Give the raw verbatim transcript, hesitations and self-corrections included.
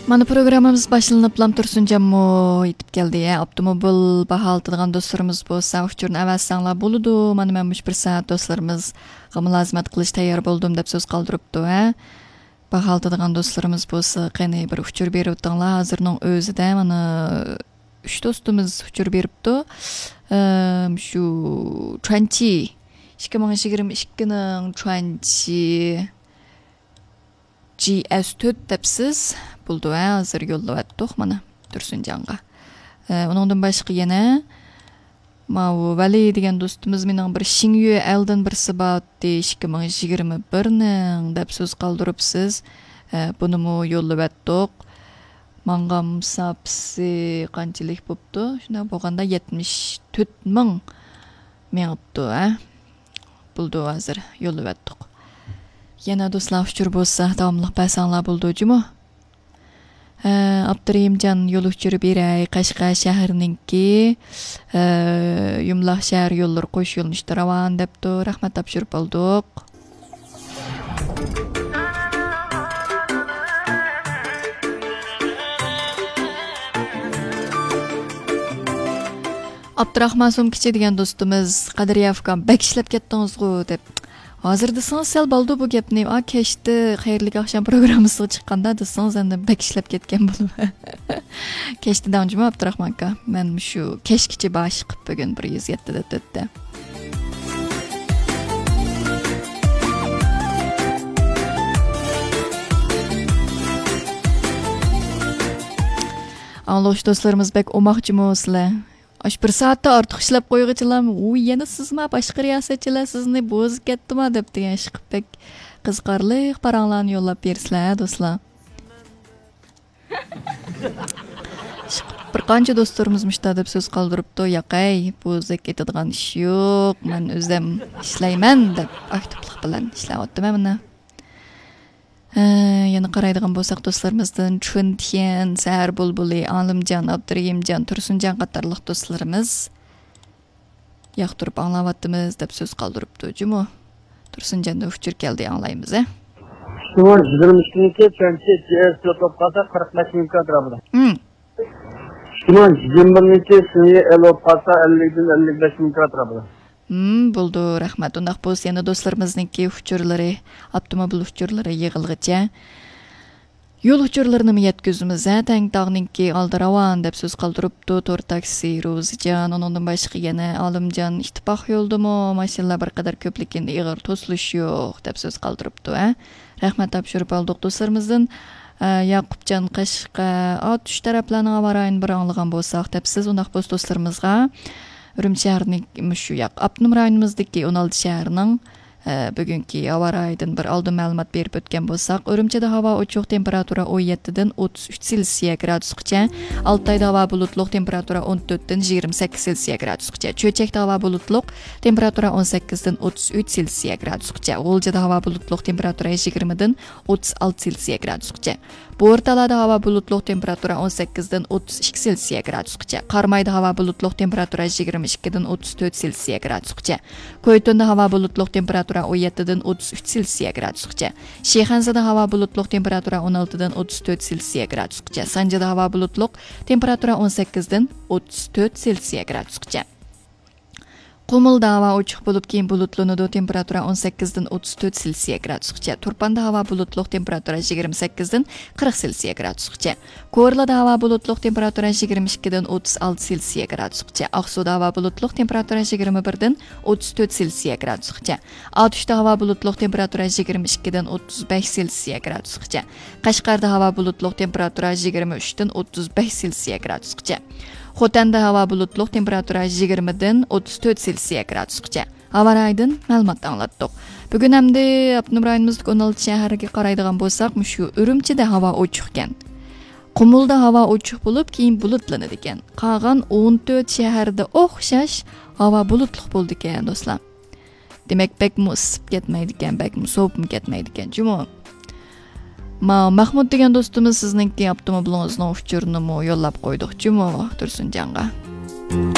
Mana programmamiz boshlanib lam Tursunjanmo yetib keldi. Avtomobil bahaltadigan do'stlarimiz bo'lsa, uchurni avasanglar bo'ladi. Mana men mush bir soat do'stlarimiz mulozimat qilish tayyor bo'ldim deb so'z qoldiribdi. Bahaltadigan do'stlarimiz bo'lsa, qani bir uchur berib o'tinglar. Hozirning o'zida mana uch do'stimiz uchur beribdi. Shu Chuanchi ikki ming yigirma ikkining Chuanchi G S to'rt debsiz buldu hozir yo'llayotdik mana Tursunjanga. Uningdan boshqa yana mau Vali degan do'stimiz mening bir Xingyue Eldan bir sabati ikki ming yigirma bir ning deb so'z qoldiribsiz. Buni mu yo'llayotdik. Mangam sapsi qanchalik bo'pti? Shuna bo'lganda yetmish to'rt ming mengibdi, ha. Buldu hozir yo'llayotdik. Yana do'stlar uchur bo'lsa, davomliq pasanglar bo'ldi jumi. Abdurahimjon yo'l uchur beray Qashqar shahrininki yumloq shahar yo'llari qo'sh yo'lni ishtiravan debdi. Rahmat topshirib oldik. Abdurahmon Sumkichi degan do'stimiz Qadiriyevga bak ishlab ketdingiz-ku deb. Hozir desangiz sal bo'ldi bu gapni. A kechdi, xayrli oqshom programmasiga chiqqanda desangiz endi bak ishlab ketgan bo'lib. Kechdi danjima Abdurahmon aka. Men shu kechkicha bosh qilib bugun bir yuz yetti da to'rtda. Anloş do'stlarimiz bek o'moqchimizlar. Aş bir saatda ortiq ishlab qo'yg'ichilar, u yana sizma boshqa riyosatchilar sizni bo'z ketdimi deb degan shiqibek qiziqarli paranglarni yo'llab bersizlar do'stlar. Bir qancha do'stlarimiz mushta deb so'z qoldiribdi. Yo'qay, bo'z ketadigan ish yo'q. Men o'zim ishlayman deb aktivlik bilan ishlayapman mana. Yana qaraydigan bo'lsak do'stlarimizdan Chuntian, Sahar Bulbuli, Alimjon, Abdurahimjon, Tursunjon qatorliq do'stlarimiz yoqtirib anglayapmiz deb so'z qoldiribdi. Jumi Tursunjonda uchur keldi anglaymiz, ha. Shimon yigirma ikkinchi Chunti G S to'qqiz qirq besh ming kvadratda. Hmm. Shimon yigirma birinchi Sun'iy Elopasa ellik dan ellik besh ming kvadratda. Hmm, bo'ldi, rahmat. Undaq bo'lsa, yana do'stlarimizningki uchurlari, avtomobil uchurlari yig'ilg'icha yo'l uchurlarini yetkazamiz. Tangtog'ningki Aldaravan deb so'z qoldiribdi. To'rt taksi Ro'zijon, undan boshqa yana Olimjon ittifoq yo'ldimi? Mashinalar bir qadar ko'plikdan ig'ir to'silish yo'q deb so'z qoldiribdi, ha. Rahmat topshirib oldik do'stlarimizdan. Yaqubjon Qashqa ot uch taraflarning avarayin bir anglagan bo'lsak debsiz. Undaq bo'lsa do'stlarimizga Urumchi shahrining shu yoq Abnum rayonimizdagi o'n olti shaharning bugungi havo rayonidan bir oldin ma'lumot berib o'tgan bo'lsak, Urumchida havo ochiq, temperatura o'n yetti dan o'ttiz uch Selsiya gradusgacha, Altayda havo bulutli, temperatura o'n to'rt dan yigirma sakkiz Selsiya gradusgacha, Cho'chakda havo bulutli, temperatura o'n sakkiz dan o'ttiz uch Selsiya gradusgacha, G'oljada havo bulutli, temperatura yigirma dan o'ttiz olti Selsiya gradusgacha, Bo'rtalada havo bulutli, temperatura o'n sakkiz dan o'ttiz ikki Selsiya gradusgacha, Qarmayda havo bulutli, temperatura yigirma ikki dan o'ttiz to'rt Selsiya gradusgacha, Qo'ytonda havo bulutli, temperatura o'n yetti dan o'ttiz uch Selsiya gradusgacha, Shayxonzada havo bulutli, temperatura o'n olti dan o'ttiz to'rt Selsiya gradusgacha, Sanjada havo bulutli, temperatura o'n sakkiz dan o'ttiz to'rt Selsiya gradusgacha. Qumulda havo ochiq bo'lib, keyin bulutlanadi, temperatura o'n sakkiz dan o'ttiz to'rt Selsiya gradusgacha. Turpanda havo bulutli, temperatura yigirma sakkiz dan qirq Selsiya gradusgacha. Ko'rlada havo bulutli, temperatura yigirma ikki dan o'ttiz olti Selsiya gradusgacha. Oqsuvda havo bulutli, temperatura yigirma bir dan o'ttiz to'rt Selsiya gradusgacha. Otushda havo bulutli, temperatura yigirma ikki dan o'ttiz besh Selsiya gradusgacha. Qashqarda havo bulutli, temperatura yigirma uch dan o'ttiz besh Selsiya gradusgacha. Xotanda havo bulutli, temperatura yigirma dan o'ttiz to'rt Selsiya gradusgacha. Havo rayonidan ma'lumot anglatdik. Bugun hamda Abnum rayonimizning o'n olti shahriga qaraydigan bo'lsak, shu Urumchida havo ochiq ekan. Qumulda havo ochiq bo'lib, keyin bulutlanadi ekan. Qolgan o'n to'rt shaharda o'xshash havo bulutli bo'ldi ekan do'stlar. Demak, bekmi isib ketmaydi ekan, bekmi sovib ketmaydi ekan. Juma Ma Mahmud degan do'stimiz sizningki avtomobilingizni uchurini yo'llab qo'ydik. Juma Tursunjonga.